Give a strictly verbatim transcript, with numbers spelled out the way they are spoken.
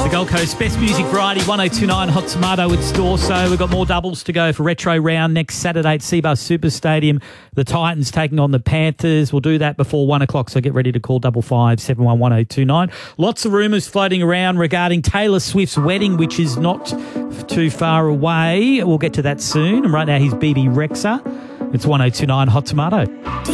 Gold Coast Best Music Variety, one oh two nine Hot Tomato with Storso. We've got more doubles to go for Retro Round next Saturday at Seabus Super Stadium. The Titans taking on the Panthers. We'll do that before one o'clock, so get ready to call double five seven one one oh two nine. Lots of rumours floating around regarding Taylor Swift's wedding, which is not too far away. We'll get to that soon. And right now, here's B B Rexha. It's one oh two nine Hot Tomato.